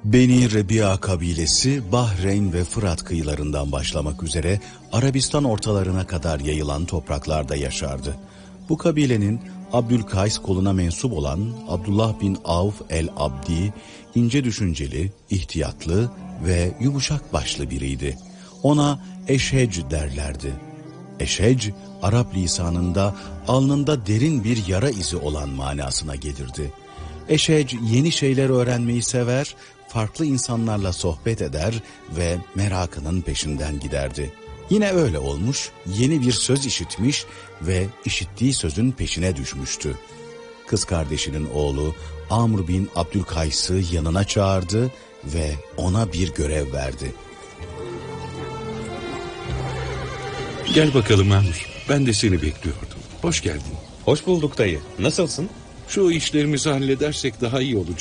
Beni Rebia kabilesi Bahreyn ve Fırat kıyılarından başlamak üzere Arabistan ortalarına kadar yayılan topraklarda yaşardı. Bu kabilenin Abdülkays koluna mensup olan Abdullah bin Avf el-Abdi ince düşünceli, ihtiyatlı ve yumuşak başlı biriydi. Ona Eşhec derlerdi. Eşhec, Arap lisanında alnında derin bir yara izi olan manasına gelirdi. Eşhec yeni şeyler öğrenmeyi sever, farklı insanlarla sohbet eder ve merakının peşinden giderdi. Yine öyle olmuş, yeni bir söz işitmiş ve işittiği sözün peşine düşmüştü. Kız kardeşinin oğlu Amr bin Abdülkays'ı yanına çağırdı ve ona bir görev verdi. Gel bakalım Amr, ben de seni bekliyordum. Hoş geldin. Hoş bulduk dayı. Nasılsın? Şu işlerimizi halledersek daha iyi olacak.